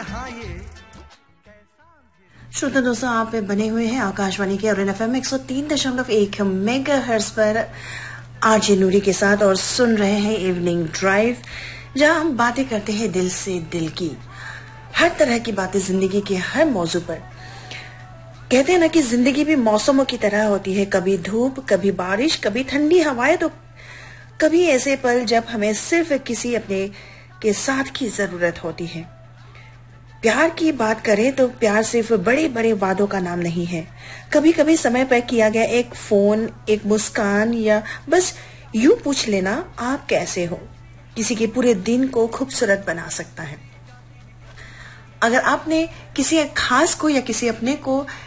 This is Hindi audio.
श्रोता दोस्तों, आप बने हुए हैं आकाशवाणी के और FM 103.1 मेगाहर्ट्ज पर आरजे नूरी के साथ और सुन रहे हैं इवनिंग ड्राइव, जहां हम बातें करते हैं दिल से दिल की, हर तरह की बातें जिंदगी के हर मौजू पर। कहते हैं ना कि जिंदगी भी मौसमों की तरह होती है, कभी धूप, कभी बारिश, कभी ठंडी हवाएं, तो कभी ऐसे पल जब हमें सिर्फ किसी अपने के साथ की जरूरत होती है। प्यार की बात करें तो प्यार सिर्फ बड़े बड़े वादों का नाम नहीं है। कभी कभी समय पर किया गया एक फोन, एक मुस्कान या बस यूं पूछ लेना आप कैसे हो, किसी के पूरे दिन को खूबसूरत बना सकता है। अगर आपने किसी खास को या किसी अपने को